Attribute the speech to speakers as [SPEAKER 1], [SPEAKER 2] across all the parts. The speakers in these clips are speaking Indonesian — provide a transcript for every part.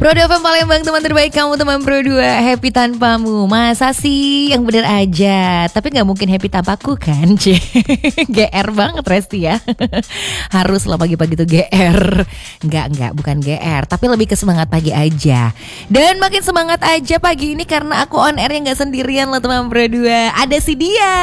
[SPEAKER 1] Pro 2 FM Palembang, teman terbaik kamu, teman Pro 2. Happy tanpamu, masa sih? Yang bener aja. Tapi gak mungkin happy tanpaku kan? GR banget Resti ya. Harus lah pagi-pagi tuh GR. Enggak, bukan GR, tapi lebih ke semangat pagi aja. Dan makin semangat aja pagi ini karena aku on air yang gak sendirian loh teman Pro 2. Ada si dia.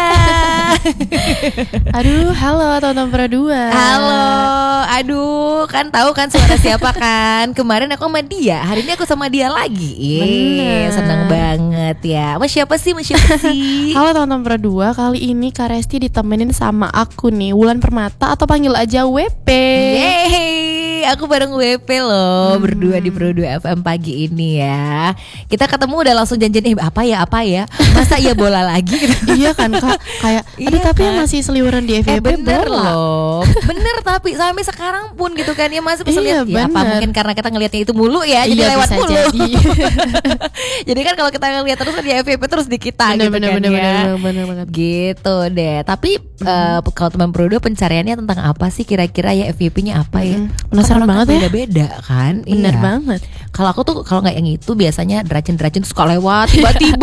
[SPEAKER 2] Aduh, halo teman-teman Pro 2.
[SPEAKER 1] Halo, aduh, kan tahu kan suara siapa kan? Kemarin aku sama dia, hari ini aku sama dia lagi.
[SPEAKER 2] Bener.
[SPEAKER 1] Senang banget ya. Mas siapa sih?
[SPEAKER 2] Halo teman-teman Pro 2, kali ini Kak Resti ditemenin sama aku nih, Wulan Permata atau panggil aja WP.
[SPEAKER 1] Yeay, aku bareng WP loh, berdua di Pro 2 FM pagi ini ya. Kita ketemu udah langsung janjian, apa ya? Masa iya bola lagi?
[SPEAKER 2] Iya kan Kak, kayak ada
[SPEAKER 1] Iya
[SPEAKER 2] tapi
[SPEAKER 1] kan?
[SPEAKER 2] yang masih seliweran di FYP
[SPEAKER 1] bener
[SPEAKER 2] bola.
[SPEAKER 1] loh. Bener tapi sampai sekarang pun gitu kan ya masih bisa
[SPEAKER 2] Iya,
[SPEAKER 1] lihat ya, apa
[SPEAKER 2] bener.
[SPEAKER 1] mungkin karena kita ngelihatnya itu mulu ya, jadi
[SPEAKER 2] Iya,
[SPEAKER 1] lewat
[SPEAKER 2] bisa
[SPEAKER 1] mulu.
[SPEAKER 2] jadi.
[SPEAKER 1] Jadi kan kalau kita ngelihat terus kan di FYP terus di kita gitu kan
[SPEAKER 2] Bener banget.
[SPEAKER 1] Gitu deh. Tapi kalau teman Pro 2 pencariannya tentang apa sih kira-kira ya, FYP-nya apa ya?
[SPEAKER 2] Penasaran
[SPEAKER 1] Kan orang
[SPEAKER 2] banget ya.
[SPEAKER 1] beda-beda kan.
[SPEAKER 2] Bener
[SPEAKER 1] Iya.
[SPEAKER 2] banget.
[SPEAKER 1] Kalau aku tuh kalau nggak yang itu biasanya deracin suka lewat tiba-tiba.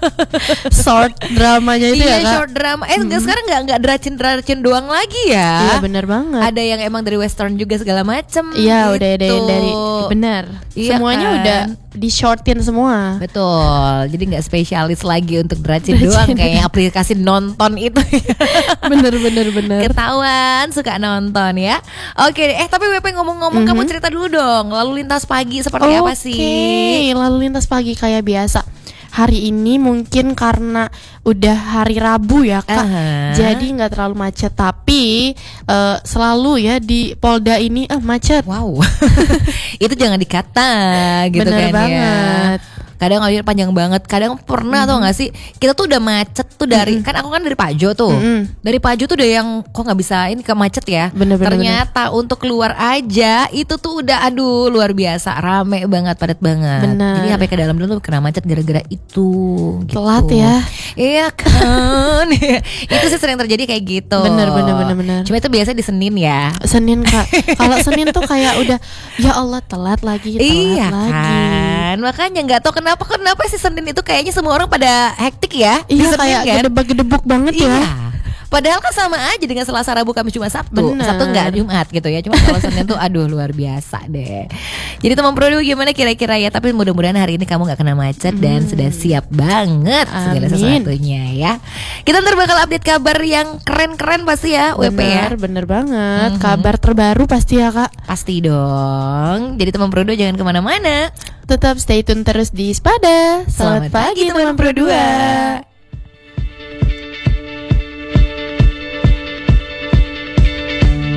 [SPEAKER 2] Short dramanya itu
[SPEAKER 1] Iya,
[SPEAKER 2] ya Kak.
[SPEAKER 1] short drama. Enggak, sekarang enggak deracin doang lagi ya.
[SPEAKER 2] Iya bener banget.
[SPEAKER 1] Ada yang emang dari western juga segala macem.
[SPEAKER 2] Iya
[SPEAKER 1] gitu.
[SPEAKER 2] udah ada yang dari bener.
[SPEAKER 1] Iya
[SPEAKER 2] Semuanya
[SPEAKER 1] kan?
[SPEAKER 2] udah di shortin semua.
[SPEAKER 1] Betul. Jadi nggak spesialis lagi untuk deracin doang kayak aplikasi nonton itu.
[SPEAKER 2] Bener.
[SPEAKER 1] Ketahuan suka nonton ya. Oke, tapi WP ngomong-ngomong, kamu cerita dulu dong. Lalu lintas pagi seperti apa sih?
[SPEAKER 2] Oke, lalu lintas pagi kayak biasa. Hari ini mungkin karena udah hari Rabu ya Kak, jadi nggak terlalu macet. Tapi selalu ya di Polda ini macet.
[SPEAKER 1] Wow. Itu jangan dikata gitu.
[SPEAKER 2] Bener
[SPEAKER 1] kan
[SPEAKER 2] banget.
[SPEAKER 1] ya. Kadang akhirnya panjang banget. Kadang pernah tau gak sih, kita tuh udah macet tuh dari kan aku kan dari Pajo tuh. Dari Pajo tuh udah yang kok nggak bisa ini ke macet ya.
[SPEAKER 2] Bener.
[SPEAKER 1] Ternyata untuk keluar aja itu tuh udah aduh luar biasa, rame banget, padat banget.
[SPEAKER 2] Bener.
[SPEAKER 1] Jadi sampai ke dalam dulu kena macet gara-gara itu gitu.
[SPEAKER 2] Telat ya.
[SPEAKER 1] Iya kan. Itu sih sering terjadi kayak gitu.
[SPEAKER 2] Bener.
[SPEAKER 1] Cuma itu biasa di Senin ya.
[SPEAKER 2] Senin Kak, kalau Senin tuh kayak udah ya Allah telat lagi.
[SPEAKER 1] Iya kan, makanya nggak tahu kenapa sih Senin itu kayaknya semua orang pada hektik ya. Di
[SPEAKER 2] Iya
[SPEAKER 1] Senin
[SPEAKER 2] kayak
[SPEAKER 1] kan?
[SPEAKER 2] gedebak-gedebuk banget
[SPEAKER 1] Iya.
[SPEAKER 2] ya.
[SPEAKER 1] Padahal kan sama aja dengan Selasa, Rabu, Kamis, Jumat, Sabtu.
[SPEAKER 2] Bener.
[SPEAKER 1] Sabtu nggak, Jumat gitu ya. Cuma kalau Senin tuh aduh luar biasa deh. Jadi teman Pro 2 gimana kira-kira ya? Tapi mudah-mudahan hari ini kamu nggak kena macet dan sudah siap banget segala
[SPEAKER 2] Amin.
[SPEAKER 1] sesuatunya ya. Kita ntar bakal update kabar yang keren-keren pasti ya, WP ya.
[SPEAKER 2] Bener banget. Kabar terbaru pasti ya Kak.
[SPEAKER 1] Pasti dong. Jadi teman Pro 2 jangan kemana-mana.
[SPEAKER 2] Tetap stay tune terus di Spada. Selamat pagi teman Pro 2.